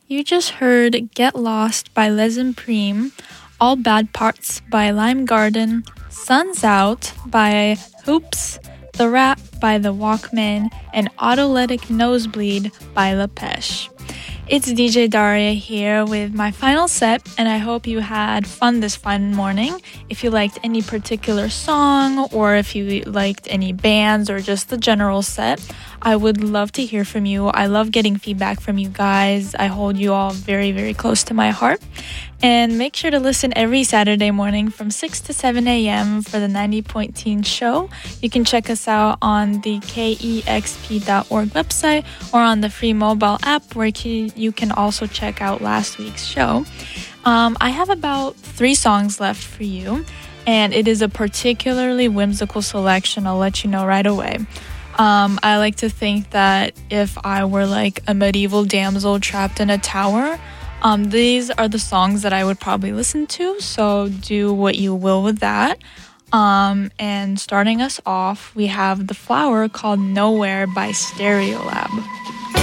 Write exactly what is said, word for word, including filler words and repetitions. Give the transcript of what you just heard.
You just heard Get Lost by Les Imprime, All Bad Parts by Lime Garden, Sun's Out by Hoops, The Rap by The Walkmen, and Autolytic Nosebleed by Lepesh. It's D J Daria here with my final set, and I hope you had fun this fun morning. If you liked any particular song, or if you liked any bands, or just the general set, I would love to hear from you. I love getting feedback from you guys. I hold you all very, very close to my heart. And make sure to listen every Saturday morning from six to seven a.m. for the ninety Point Teen Show. You can check us out on the K E X P dot org website or on the free mobile app, where you can also check out last week's show. Um, I have about three songs left for you, and it is a particularly whimsical selection. I'll let you know right away. Um, I like to think that if I were like a medieval damsel trapped in a tower, um, these are the songs that I would probably listen to, so do what you will with that. Um, and starting us off, we have The Flower called Nowhere by Stereolab.